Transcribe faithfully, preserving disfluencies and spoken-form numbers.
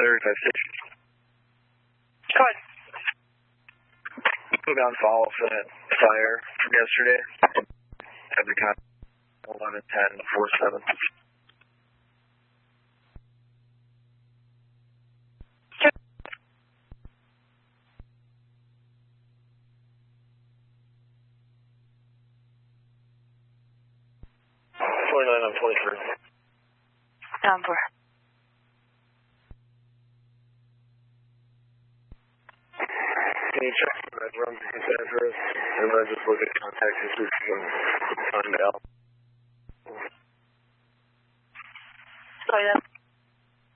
thirty-five station. Go ahead. Put on follow for that fire from yesterday. Have the con eleven ten four seven. twenty-nine on twenty-three. Down four. Can you check for that runs his address? And then just look at contact history and find out. Sorry, that.